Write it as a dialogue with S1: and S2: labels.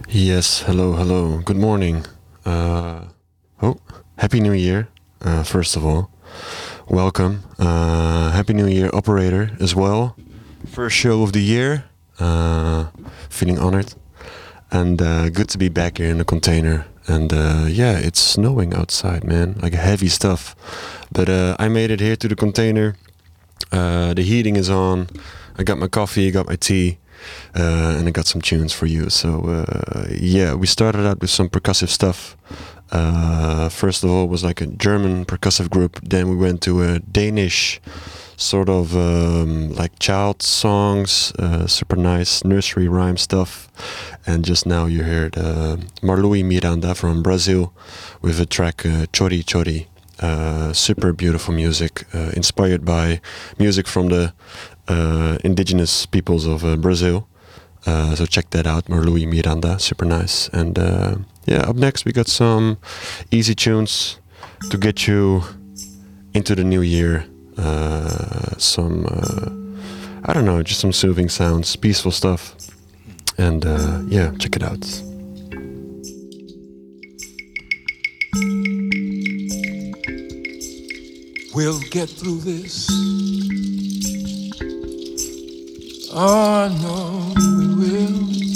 S1: Yes, hello, hello. Good morning. Uh, oh, Happy New Year, first of all. Welcome. Happy New Year, operator, as well. First show of the year. Feeling honored. And good to be back here in the container. And yeah, it's snowing outside, man. Like heavy stuff. But I made it here to the container. The heating is on. I got my coffee, got my tea. And I got some tunes for you. So yeah, we started out with some percussive stuff. First of all, it was like a German percussive group. Then we went to a Danish sort of like child songs, super nice nursery rhyme stuff. And just now you heard Marlui Miranda from Brazil with a track Chori Chori. Super beautiful music, inspired by music from the indigenous peoples of Brazil. So check that out, Marlui Miranda, super nice. And yeah, up next we got some easy tunes to get you into the new year. Some, I don't know, just some soothing sounds, peaceful stuff. And yeah, check it out.
S2: We'll get through this. Oh, no, we will.